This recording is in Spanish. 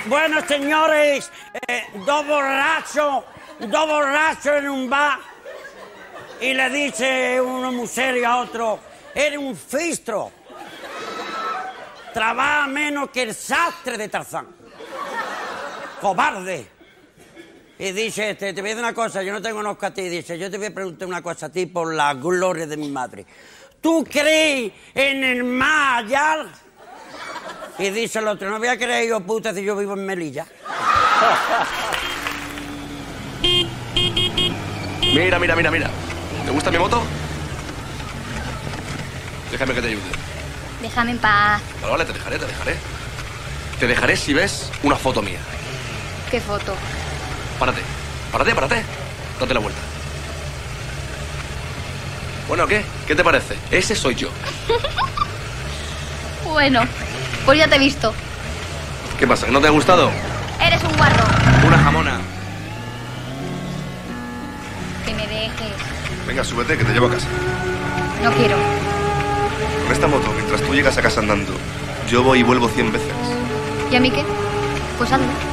Bueno, señores, dos borrachos en un bar y le dice uno muy serio a otro, eres un fistro, trabaja menos que el sastre de Tarzán, cobarde. Y dice, te voy a decir una cosa, yo no te conozco a ti, dice, yo te voy a preguntar una cosa a ti por la gloria de mi madre. ¿Tú crees en el más allá? Y dice el otro, no voy a creer yo, puta, si yo vivo en Melilla. Mira. ¿Te gusta mi moto? Déjame que te ayude. Déjame en paz. Vale, te dejaré. Te dejaré si ves una foto mía. ¿Qué foto? Párate. Date la vuelta. Bueno, ¿qué? ¿Qué te parece? Ese soy yo. Bueno, pues ya te he visto. ¿Qué pasa? ¿Que no te ha gustado? Eres un guarro. Una jamona. Que me dejes. Venga, súbete, que te llevo a casa. No quiero. Con esta moto, mientras tú llegas a casa andando, yo voy y vuelvo 100 veces. ¿Y a mí qué? Pues hazlo.